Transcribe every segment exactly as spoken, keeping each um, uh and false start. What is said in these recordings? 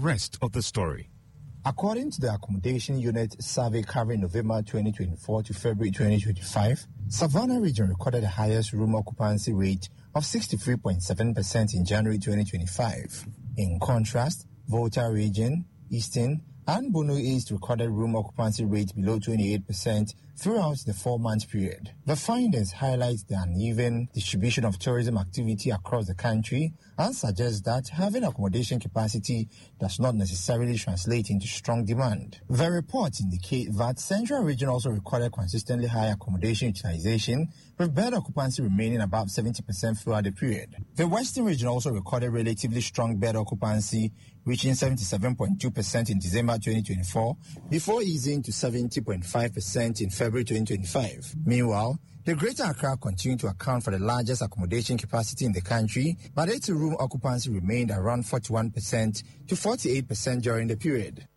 rest of the story. According to the Accommodation Unit survey covering November twenty twenty-four to February twenty twenty-five, Savannah region recorded the highest room occupancy rate of sixty-three point seven percent in January twenty twenty-five. In contrast, Volta region, Eastern, and Bono East recorded room occupancy rate below twenty-eight percent throughout the four-month period. The findings highlight the uneven distribution of tourism activity across the country and suggest that having accommodation capacity does not necessarily translate into strong demand. The reports indicate that Central Region also recorded consistently high accommodation utilization, with bed occupancy remaining above seventy percent throughout the period. The Western Region also recorded relatively strong bed occupancy, reaching seventy-seven point two percent in December twenty twenty-four, before easing to seventy point five percent in February twenty twenty-five. Meanwhile, the Greater Accra continued to account for the largest accommodation capacity in the country, but its room occupancy remained around forty-one percent to forty-eight percent during the period.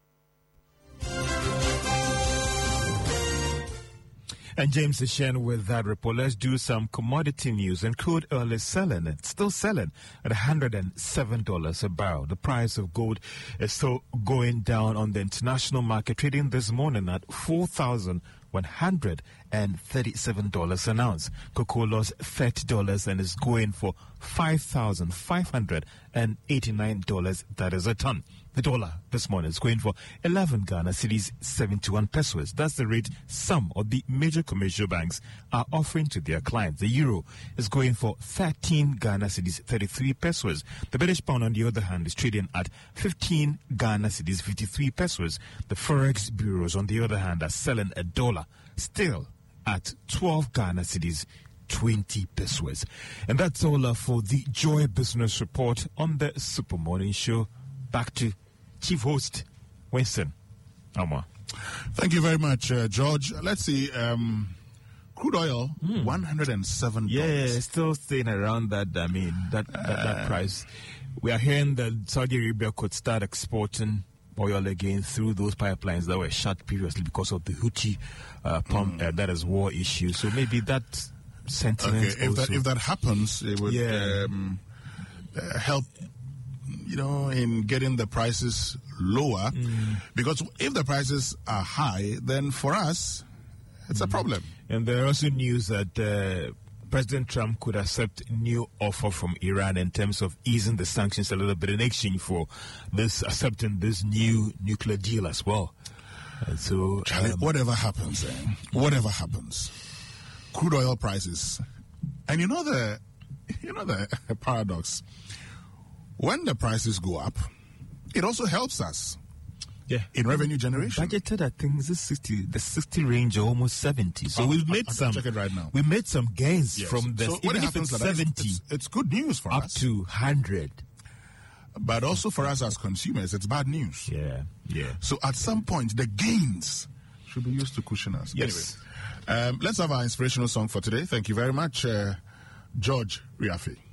And James Ishen with that report. Let's do some commodity news. And crude oil is selling. It's still selling at one hundred seven dollars a barrel. The price of gold is still going down on the international market, trading this morning at four thousand one hundred thirty-seven dollars an ounce. Cocoa lost thirty dollars and is going for five thousand five hundred eighty-nine dollars. That is a ton. The dollar this morning is going for eleven Ghana cedis, seventy-one pesos. That's the rate some of the major commercial banks are offering to their clients. The euro is going for thirteen Ghana cedis, thirty-three pesos. The British pound, on the other hand, is trading at fifteen Ghana cedis, fifty-three pesos. The forex bureaus, on the other hand, are selling a dollar still at twelve Ghana cedis, twenty pesos. And that's all uh, for the Joy Business Report on the Super Morning Show. Back to Chief Host Winston Amwa. Thank you very much, uh, George. Let's see. Um, crude oil, mm. one hundred seven dollars. Yeah, still staying around that. I mean, that, that, uh, that price. We are hearing that Saudi Arabia could start exporting oil again through those pipelines that were shut previously because of the Houthi uh, pump. Mm. Uh, that is war issue. So maybe that sentiment. Okay, if that if that happens, it would yeah. um, uh, help. You know, in getting the prices lower, mm. because if the prices are high, then for us, it's mm. a problem. And there are also news that uh, President Trump could accept new offer from Iran in terms of easing the sanctions a little bit in exchange for this accepting this new nuclear deal as well. And so, Charlie, um, whatever happens, eh, whatever happens, crude oil prices, and you know the, you know the paradox. When the prices go up, it also helps us. Yeah. In revenue generation. Budgeted, I think, is sixty, the sixty range or almost seventy. So I'll, we've made I'll, some. I'll check it right now. We made some gains yes. from this. So even if it's seventy, it's, it's good news for up us. Up to one hundred. But also for us as consumers, it's bad news. Yeah, yeah. So at some point, the gains should be used to cushion us. Yes. Anyway, um, let's have our inspirational song for today. Thank you very much, uh, George Riafi.